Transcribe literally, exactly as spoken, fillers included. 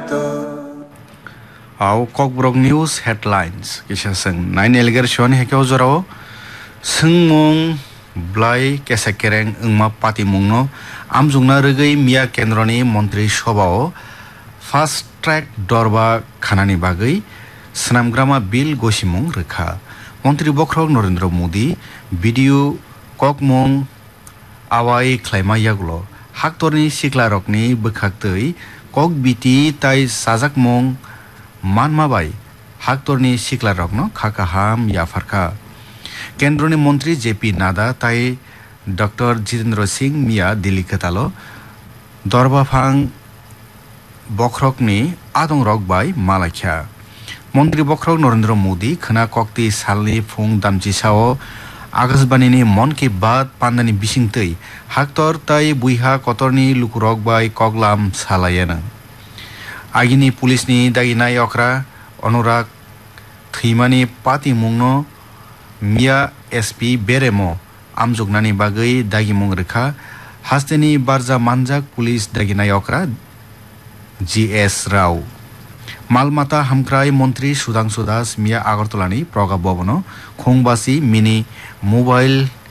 Au Kokbrok News Headlines kisah seng nine allegation hekau jorao sengmong blai kesakereng engma pati mungno amjungna rogoi miya kendroni montri sobao fast track dorba khanani bagoi snamgrama bill gosimung rekha Mantri বক্রক Narendra Modi video kokmong awai khlaimayagulo haktorni siklarokni bwkhaktwi kok biti tai sajakmong manmabai haktorni siklarokno khakaham yafarkha kendroni Mantri JP নাডা tai doctor Jitendra Singh Mia Delhi ketalo দরবাফাং বক্রকনি adong rokbai malakha Mantri বক্রক Narendra Modi Khana kokti salni phung damjisao Agasbanini mon ki baat pandani bisingtei haktor tai buiha kotorni lukurok bai koglam salayana agini pulisni daginai okra Anurag thimani pati mungno Mia S P Beremo amjugnani bagai dagimung rekha hasteni barja manjak pulis daginai okra G S Rao Malmata Hamkrai Montri Sudhanshu Das Mia Agartolani Praga Bhavano Khongbasi Mini Mobile